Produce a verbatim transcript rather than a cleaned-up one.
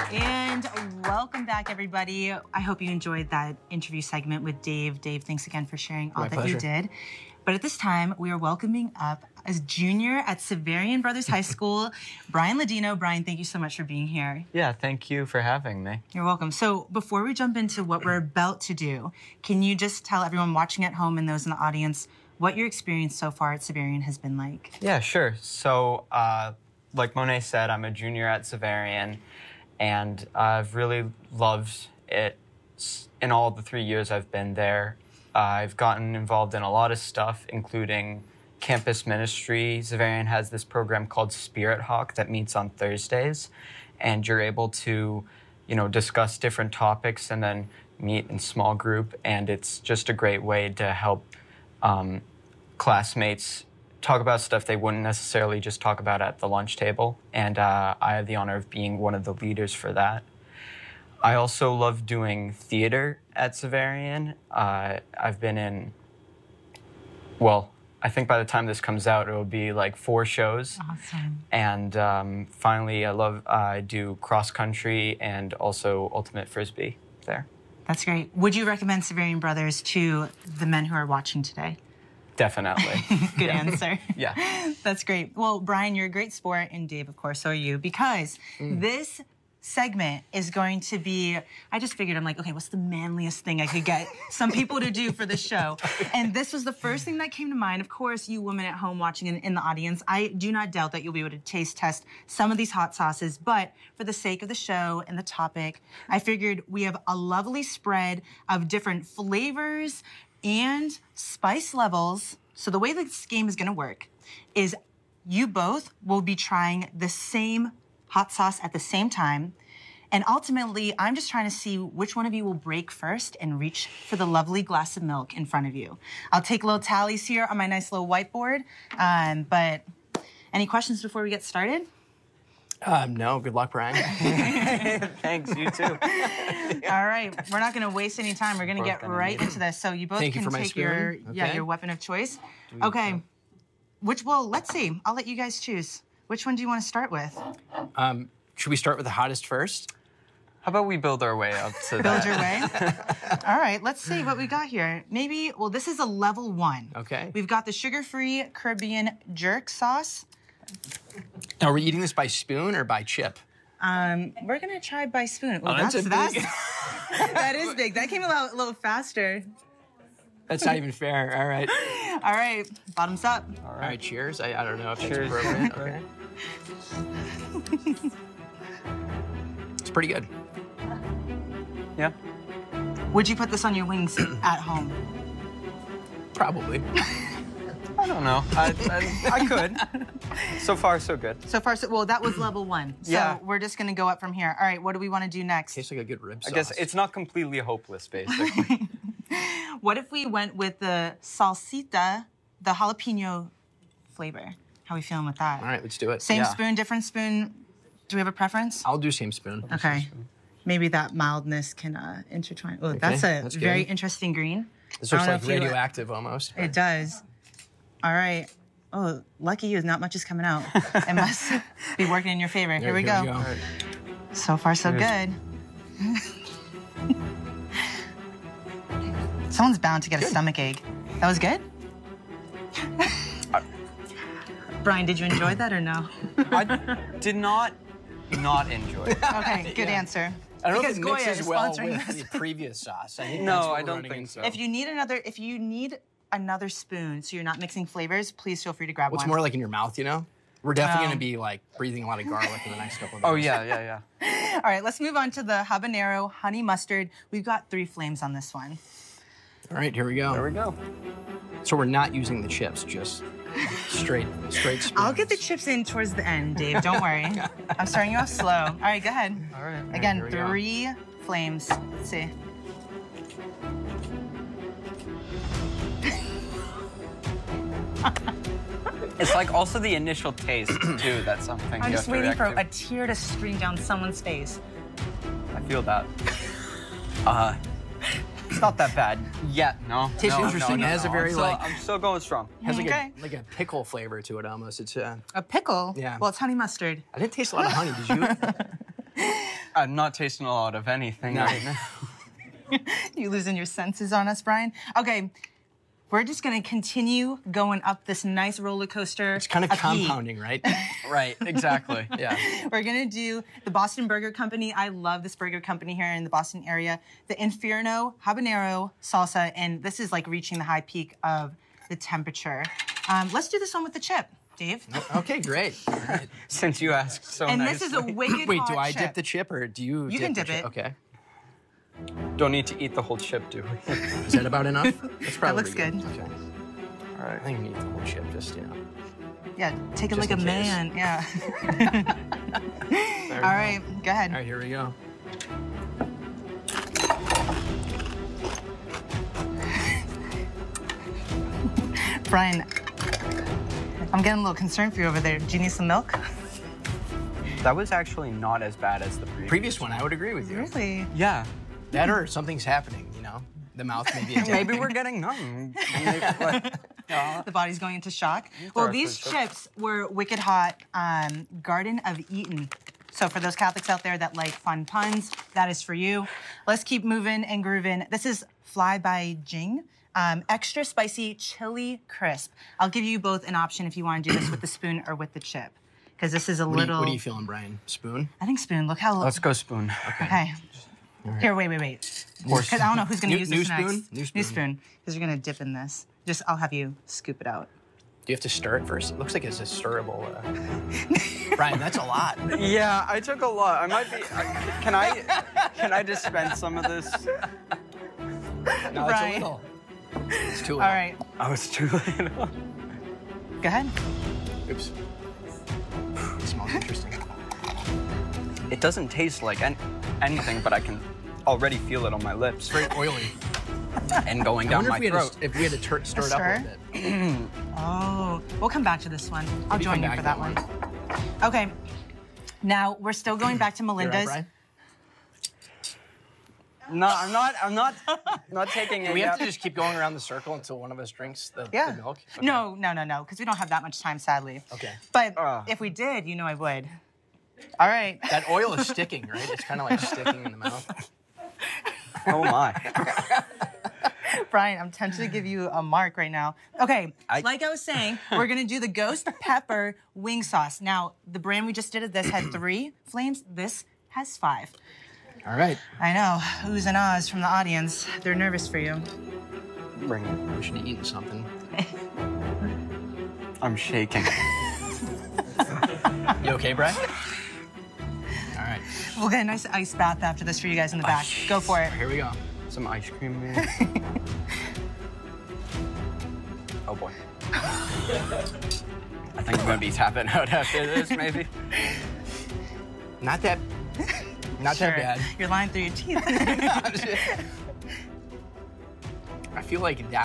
And welcome back, everybody. I hope you enjoyed that interview segment with Dave. Dave, thanks again for sharing all My that pleasure. you did. But at this time, we are welcoming up as junior at Severian Brothers High School, Brian Ladino. Brian, thank you so much for being here. Yeah, thank you for having me. You're welcome. So before we jump into what we're about to do, can you just tell everyone watching at home and those in the audience what your experience so far at Severian has been like? Yeah, sure. So, uh, like Monet said, I'm a junior at Severian, and I've really loved it in all the three years I've been there. Uh, I've gotten involved in a lot of stuff, including campus ministry. Severian has this program called Spirit Hawk that meets on Thursdays, and you're able to, you know, discuss different topics and then meet in small group, and it's just a great way to help um, classmates talk about stuff they wouldn't necessarily just talk about at the lunch table, and uh, I have the honor of being one of the leaders for that. I also love doing theater at Severian. Uh, I've been in, well, I think by the time this comes out, it will be like four shows. Awesome. And um, finally, I love, uh, I do cross country and also ultimate frisbee there. That's great. Would you recommend Severian Brothers to the men who are watching today? Definitely. Good answer. Yeah. That's great. Well, Brian, you're a great sport, and Dave, of course, so are you, because mm. this segment is going to be, I just figured, I'm like, okay, what's the manliest thing I could get some people to do for the show? And this was the first thing that came to mind. Of course, you women at home watching in, in the audience, I do not doubt that you'll be able to taste test some of these hot sauces, but for the sake of the show and the topic, I figured we have a lovely spread of different flavors and spice levels. So the way this game is gonna work is you both will be trying the same hot sauce at the same time. And ultimately, I'm just trying to see which one of you will break first and reach for the lovely glass of milk in front of you. I'll take little tallies here on my nice little whiteboard. Um, but any questions before we get started? Um, no, good luck, Brian. Thanks, you too. All right, we're not gonna waste any time. We're gonna get right into this. So you both Thank you can for my take spoon. your, Okay. yeah, your weapon of choice. Okay, which, well, let's see. I'll let you guys choose. Which one do you want to start with? Um, should we start with the hottest first? How about we build our way up to Build that? your way. All right, let's see what we got here. Maybe, well, this is a level one. Okay. We've got the sugar-free Caribbean jerk sauce. Now, are we eating this by spoon or by chip? Um, we're gonna try by spoon. Oh, that's a big- that is big. That came a little, a little faster. That's not even fair. All right. All right, bottoms up. All right, cheers. I, I don't know if Cheers. it's appropriate. Okay. It's pretty good. Yeah. Would you put this on your wings at home? Probably. I don't know. I, I, I could. So far, so good. So far, so, well, that was level one. So Yeah. we're just gonna go up from here. All right, what do we want to do next? Tastes like a good rib sauce. I guess it's not completely hopeless, basically. What if we went with the salsita, the jalapeno flavor? How are we feeling with that? All right, let's do it. Same Yeah. spoon, different spoon. Do we have a preference? I'll do same spoon. Okay. Maybe that mildness can uh, intertwine. Oh, that's a that's very good. interesting green. This I looks don't know like if you- radioactive almost. It does. All right. Oh, lucky you, not much is coming out. It must be working in your favor. Here we go. So far, so Cheers. good. Someone's bound to get a stomach ache. That was good? Brian, did you enjoy that or no? I did not not enjoy it. Okay, good answer. I don't know Because if it Goya mixes is well sponsoring with this. the previous sauce. I think No, that's what I we're don't running think into. so. If you need another, if you need another spoon, so you're not mixing flavors, please feel free to grab What's one. more like in your mouth, you know? We're definitely Um, going to be like breathing a lot of garlic in the next couple of days. Oh, yeah, yeah, yeah. All right, let's move on to the habanero honey mustard. We've got three flames on this one. All right, here we go. There we go. So we're not using the chips, just straight, straight spoons. I'll get the chips in towards the end, Dave. Don't worry. I'm starting you off slow. All right, go ahead. All right. Again, here we go. three flames. Let's see. It's like also the initial taste, too. That's something I'm you just have to waiting for react a to. tear to stream down someone's face. I feel that. Uh, it's not that bad yet. No. Tastes no, interesting. No, no, It has a no. very, I'm still, like- I'm still going strong. has like Okay. a like a pickle flavor to it almost. It's uh, A pickle? Yeah. Well, it's honey mustard. I didn't taste a lot of honey. Did you? I'm not tasting a lot of anything No. right now. You losing your senses on us, Brian? Okay, we're just gonna continue going up this nice roller coaster. It's kind of heat. compounding, right? Right, exactly. Yeah. We're gonna do the Boston Burger Company. I love this burger company here in the Boston area. The Inferno Habanero Salsa, and this is like reaching the high peak of the temperature. Um, let's do this one with the chip, Dave. Okay, great. All right. Since you asked so And nicely. this is a wicked Wait, hot do I chip. dip the chip or do you? You dip can the dip chip? it. Okay. Don't need to eat the whole chip, do we? Is that about enough? That's probably looks good. Okay. All right. I think we need the whole chip, just you know. Yeah, take it Just like a in case. man. Yeah. There we All go. right, go ahead. All right, here we go. Brian, I'm getting a little concerned for you over there. Do you need some milk? That was actually not as bad as the previous. Previous one, I would agree with you. Really? Yeah. That or something's happening, you know? The mouth maybe adapting. Maybe we're getting numb. Maybe, like, yeah. The body's going into shock. Well, Sorry, these please. chips were wicked hot um, Garden of Eden. So for those Catholics out there that like fun puns, that is for you. Let's keep moving and grooving. This is Fly by Jing. Um, extra spicy chili crisp. I'll give you both an option if you want to do this with the spoon or with the chip. Because this is a What, are you, little... what are you feeling, Brian? Spoon? I think spoon. Look how... Let's go spoon. Okay. Here, wait, wait, wait. Because I don't know who's going to New- use new this spoon? next. New New spoon. spoon. Because you're going to dip in this. Just, I'll have you scoop it out. Do you have to stir it first? It looks like it's a stirrable. Uh... Brian, that's a lot. Yeah, I took a lot. I might be. I, can I? Can I dispense some of this? No, it's Right. a little. It's too little. All right. I was too late. Go ahead. Oops. It smells interesting. It doesn't taste like an, anything, but I can already feel it on my lips Very oily. and going I down wonder my if we, had throat. to, if we had to tur- stir A it up a stir? little bit. Oh, we'll come back to this one. I'll Maybe join come you back for to that that one. Okay. Now we're still going back to You all right, Melinda's. Brian? No, I'm not. I'm not. Not taking it Do we have yet. to just keep going around the circle until one of us drinks the, Yeah. the milk? No, no, no, no, because we don't have that much time, sadly. Okay. But Ah. if we did, you know I would. All right. That oil is sticking, right? It's kind of like sticking in the mouth. Oh my. Brian, I'm tempted to give you a mark right now. Okay, I- like I was saying, we're gonna do the ghost pepper wing sauce. Now, the brand we just did of this had three flames. This has five. All right. I know, oohs and ahs from the audience. They're nervous for you. Bring it. We should have eaten something. I'm shaking. You okay, Brian? All right. We'll get a nice ice bath after this for you guys in the back. Go for it. Here we go. Some ice cream, maybe. Oh boy. I think I'm gonna be tapping out after this, maybe. Not that. Not Sure. that bad. You're lying through your teeth. I feel like that